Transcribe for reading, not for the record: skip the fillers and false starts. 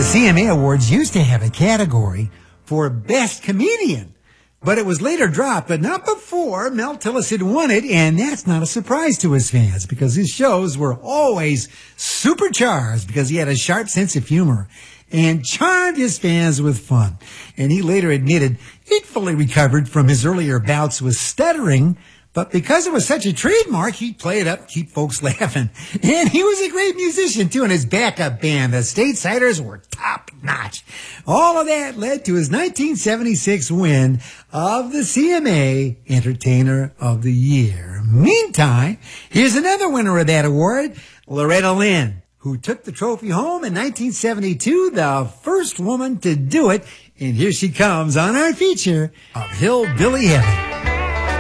The CMA Awards used to have a category for Best Comedian, but it was later dropped, but not before Mel Tillis had won it, and that's not a surprise to his fans because his shows were always supercharged because he had a sharp sense of humor and charmed his fans with fun. And he later admitted he'd fully recovered from his earlier bouts with stuttering, but because it was such a trademark, he'd play it up, keep folks laughing. And he was a great musician, too, and his backup band, the Statesiders, were top-notch. All of that led to his 1976 win of the CMA Entertainer of the Year. Meantime, here's another winner of that award, Loretta Lynn, who took the trophy home in 1972, the first woman to do it. And here she comes on our feature of Hillbilly Heaven.